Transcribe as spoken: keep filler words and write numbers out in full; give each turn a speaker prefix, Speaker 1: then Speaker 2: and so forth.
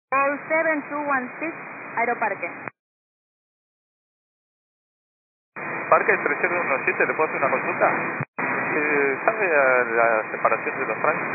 Speaker 1: All seven two one six, Aeroparque.
Speaker 2: Parque tres cero uno siete, ¿le puedo hacer una consulta? Eh, ¿Sabe a la separación de los tránsitos?